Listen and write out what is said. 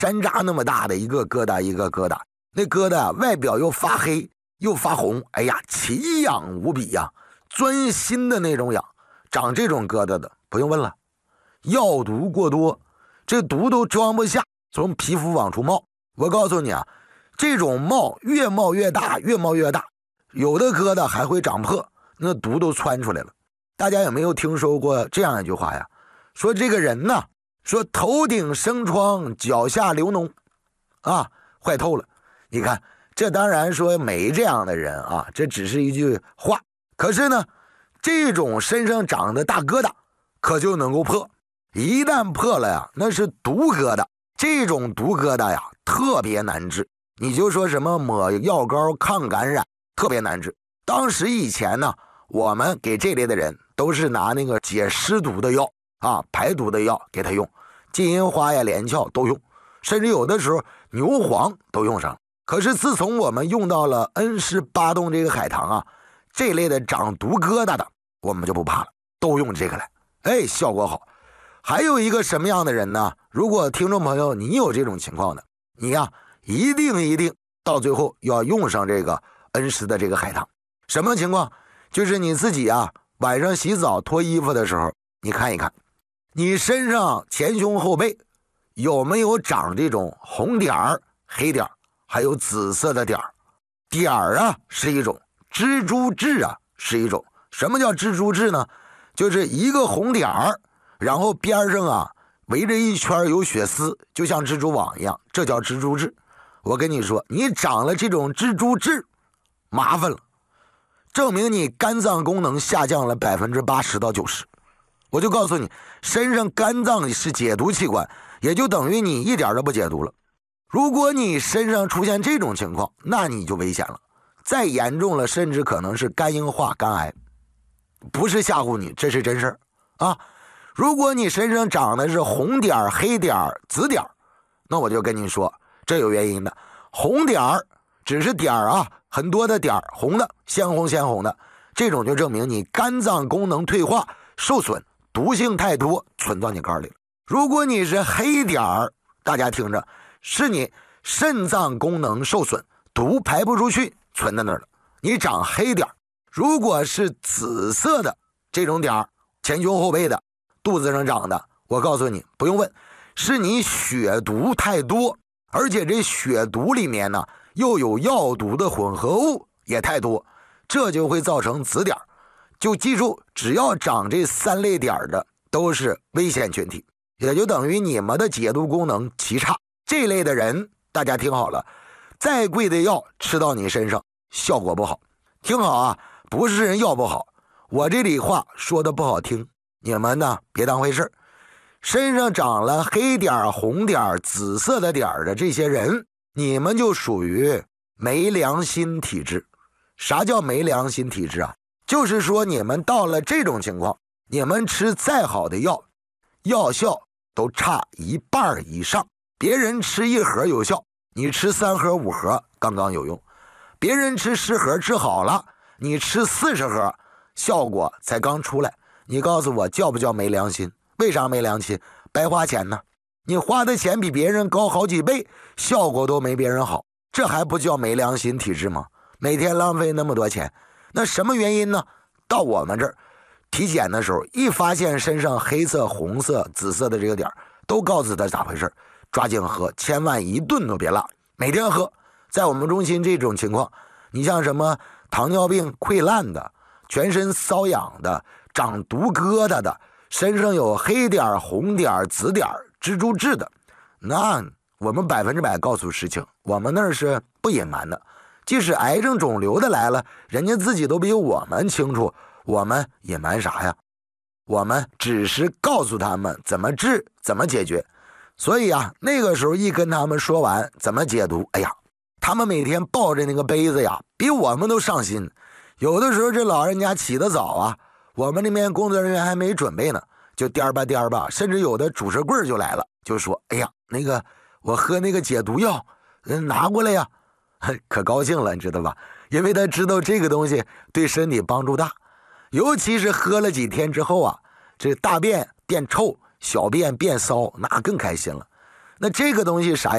山楂那么大的一个疙瘩一个疙瘩，那疙瘩外表又发黑又发红，哎呀，奇痒无比呀，钻心的那种痒。长这种疙瘩的不用问了，药毒过多，这毒都装不下，从皮肤往出冒。我告诉你啊，这种越冒越大，越冒越大，有的疙瘩还会长破，那毒都窜出来了。大家有没有听说过这样一句话呀？说这个人呢，说头顶生疮，脚下流脓啊，坏透了。你看，这当然说没这样的人啊，这只是一句话。可是呢，这种身上长的大疙瘩可就能够破，一旦破了呀，那是毒疙瘩。这种毒疙瘩呀，特别难治。你就说什么抹药膏抗感染，特别难治。当时以前呢，我们给这类的人都是拿那个解湿毒的药啊，排毒的药给他用，金银花呀、连翘都用，甚至有的时候牛黄都用上。可是自从我们用到了恩施巴东这个海棠啊，这类的长毒疙瘩的我们就不怕了，都用这个来，哎，效果好。还有一个什么样的人呢？如果听众朋友你有这种情况的，你呀一定到最后要用上这个恩施的这个海棠。什么情况？就是你自己啊晚上洗澡脱衣服的时候，你看一看你身上前胸后背有没有长这种红点儿、黑点儿，还有紫色的点儿。点儿啊是一种，蜘蛛痣啊是一种。什么叫蜘蛛痣呢？就是一个红点儿，然后边上啊围着一圈有血丝，就像蜘蛛网一样，这叫蜘蛛痣。我跟你说，你长了这种蜘蛛痣，麻烦了，证明你肝脏功能下降了80%到90%。我就告诉你，身上肝脏是解毒器官，也就等于你一点都不解毒了。如果你身上出现这种情况，那你就危险了，再严重了甚至可能是肝硬化、肝癌。不是吓唬你，这是真事儿啊！如果你身上长的是红点、黑点、紫点，那我就跟你说，这有原因的。红点只是点啊，很多的点，红的，鲜红的，这种就证明你肝脏功能退化受损，毒性太多，存到你肝里了。如果你是黑点，大家听着，是你肾脏功能受损，毒排不出去，存在那儿了，你长黑点。如果是紫色的这种点，前胸后背的，肚子上长的，我告诉你不用问，是你血毒太多，而且这血毒里面呢又有药毒的混合物也太多，这就会造成紫点。就记住，只要长这3类点的都是危险群体，也就等于你们的解毒功能极差。这类的人大家听好了，再贵的药吃到你身上效果不好。听好啊，不是人药不好，我这里话说的不好听，你们呢别当回事。身上长了黑点、红点、紫色的点的这些人，你们就属于没良心体质。啥叫没良心体质啊？就是说你们到了这种情况，你们吃再好的药，药效都差1半以上。别人吃1盒有效，你吃3盒5盒刚刚有用。别人吃10盒治好了，你吃40盒效果才刚出来。你告诉我叫不叫没良心？为啥没良心？白花钱呢，你花的钱比别人高好几倍，效果都没别人好，这还不叫没良心体质吗？每天浪费那么多钱，那什么原因呢？到我们这儿体检的时候，一发现身上黑色、红色、紫色的这个点，都告诉他咋回事，抓紧喝，千万一顿都别落，每天喝。在我们中心这种情况，你像什么糖尿病溃烂的、全身瘙痒的、长毒疙瘩的、身上有黑点、红点、紫点、蜘蛛痣的，那我们100%告诉实情，我们那儿是不隐瞒的。即使癌症肿瘤的来了，人家自己都比我们清楚，我们隐瞒啥呀？我们只是告诉他们怎么治，怎么解决。所以啊，那个时候一跟他们说完怎么解毒，哎呀，他们每天抱着那个杯子呀，比我们都上心。有的时候这老人家起得早啊，我们那边工作人员还没准备呢，就颠吧颠吧，甚至有的主持棍就来了，就说：“哎呀，那个我喝那个解毒药，拿过来呀。”可高兴了，你知道吧？因为他知道这个东西对身体帮助大，尤其是喝了几天之后啊，这大便变臭，小便变骚，那更开心了。那这个东西啥